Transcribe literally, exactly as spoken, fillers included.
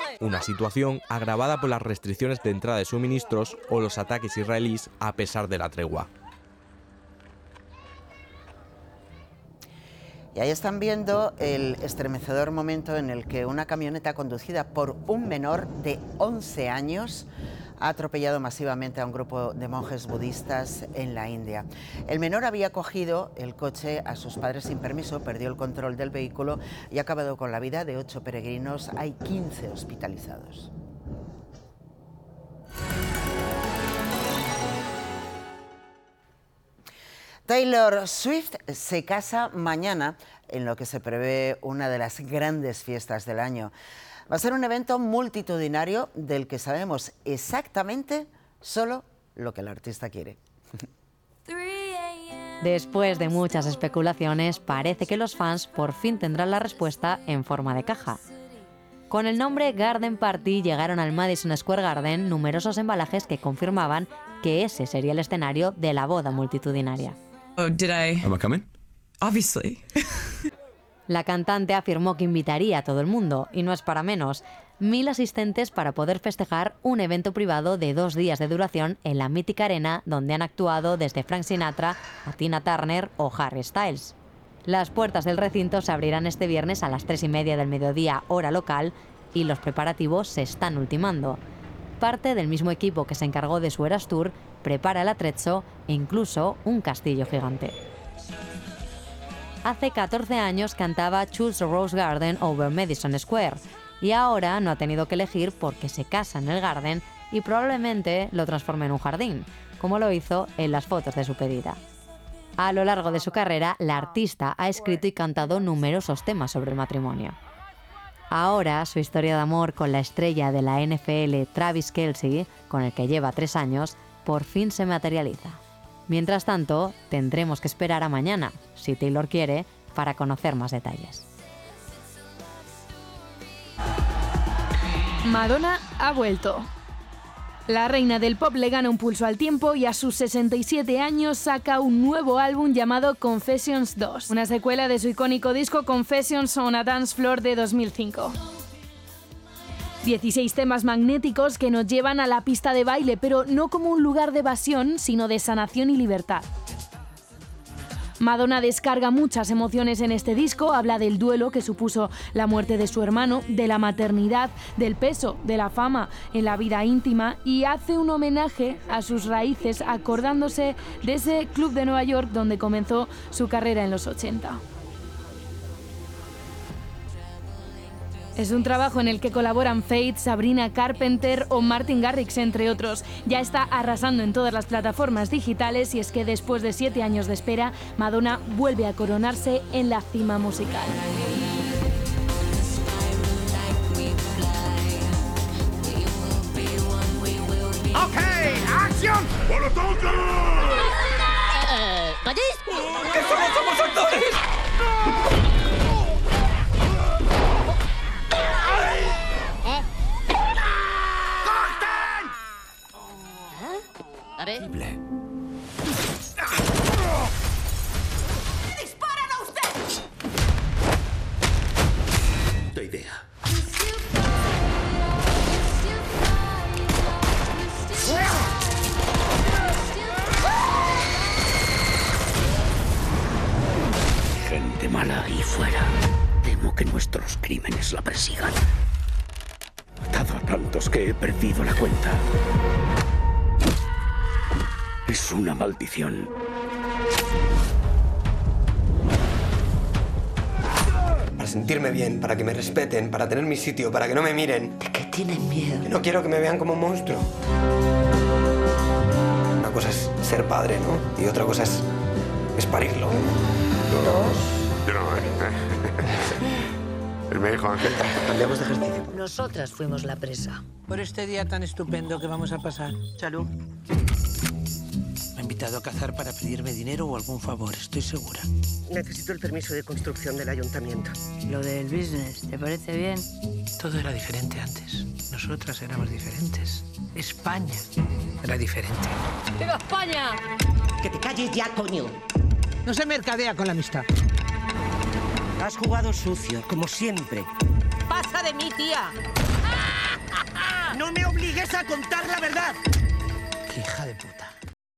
Una situación agravada por las restricciones de entrada de suministros o los ataques israelíes a pesar de la tregua. Y ahí están viendo el estremecedor momento en el que una camioneta conducida por un menor de once años ha atropellado masivamente a un grupo de monjes budistas en la India. El menor había cogido el coche a sus padres sin permiso, perdió el control del vehículo y ha acabado con la vida de ocho peregrinos. Hay quince hospitalizados. Taylor Swift se casa mañana en lo que se prevé una de las grandes fiestas del año. Va a ser un evento multitudinario del que sabemos exactamente solo lo que el artista quiere. Después de muchas especulaciones, parece que los fans por fin tendrán la respuesta en forma de caja. Con el nombre Garden Party llegaron al Madison Square Garden numerosos embalajes que confirmaban que ese sería el escenario de la boda multitudinaria. Oh, did I? Am I coming? Obviously. La cantante afirmó que invitaría a todo el mundo, y no es para menos, mil asistentes para poder festejar un evento privado de dos días de duración en la mítica arena donde han actuado desde Frank Sinatra a Tina Turner o Harry Styles. Las puertas del recinto se abrirán este viernes a las tres y media del mediodía, hora local, y los preparativos se están ultimando. Parte del mismo equipo que se encargó de su Eras Tour prepara el attrezzo e incluso un castillo gigante. Hace catorce años cantaba Choose a Rose Garden over Madison Square y ahora no ha tenido que elegir porque se casa en el Garden y probablemente lo transforme en un jardín, como lo hizo en las fotos de su pedida. A lo largo de su carrera, la artista ha escrito y cantado numerosos temas sobre el matrimonio. Ahora, su historia de amor con la estrella de la N F L Travis Kelce, con el que lleva tres años, por fin se materializa. Mientras tanto, tendremos que esperar a mañana, si Taylor quiere, para conocer más detalles. Madonna ha vuelto. La reina del pop le gana un pulso al tiempo y a sus sesenta y siete años saca un nuevo álbum llamado Confessions dos, una secuela de su icónico disco Confessions on a Dance Floor de dos mil cinco. dieciséis temas magnéticos que nos llevan a la pista de baile, pero no como un lugar de evasión, sino de sanación y libertad. Madonna descarga muchas emociones en este disco, habla del duelo que supuso la muerte de su hermano, de la maternidad, del peso, de la fama en la vida íntima y hace un homenaje a sus raíces acordándose de ese club de Nueva York donde comenzó su carrera en los ochenta. Es un trabajo en el que colaboran Faith, Sabrina Carpenter o Martin Garrix, entre otros. Ya está arrasando en todas las plataformas digitales y es que después de siete años de espera, Madonna vuelve a coronarse en la cima musical. ¡Ok! ¡Acción! ¡Por lo tonto! ¡Que solo somos actores! Horrible. ¡Disparan a usted! Tu idea. Gente mala ahí fuera. Temo que nuestros crímenes la persigan. He matado a tantos que he perdido la cuenta. Es una maldición. Para sentirme bien, para que me respeten, para tener mi sitio, para que no me miren. ¿De qué tienen miedo? Que no quiero que me vean como un monstruo. Una cosa es ser padre, ¿no? Y otra cosa es, es parirlo. Yo no, ¿eh? Él me dijo, Ángel. Cambiamos de ejercicio. Nosotras fuimos la presa. Por este día tan estupendo que vamos a pasar. Salud. Me ha invitado a cazar para pedirme dinero o algún favor, estoy segura. Necesito el permiso de construcción del ayuntamiento. Lo del business, ¿te parece bien? Todo era diferente antes. Nosotras éramos diferentes. España era diferente. ¡Viva España! Que te calles ya, coño. No se mercadea con la amistad. Has jugado sucio, como siempre. ¡Pasa de mí, tía! ¡Ah! vas a contar la verdad. ¡Qué hija de puta!